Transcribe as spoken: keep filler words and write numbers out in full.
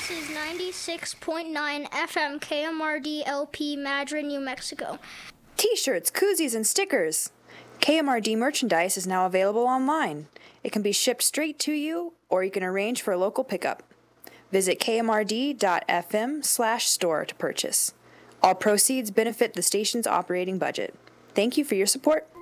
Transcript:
This is ninety-six point nine F M K M R D L P Madrid, New Mexico. T-shirts, koozies, and stickers. K M R D merchandise is now available online. It can be shipped straight to you, or you can arrange for a local pickup. Visit k m r d dot f m slash store to purchase. All proceeds benefit the station's operating budget. Thank you for your support.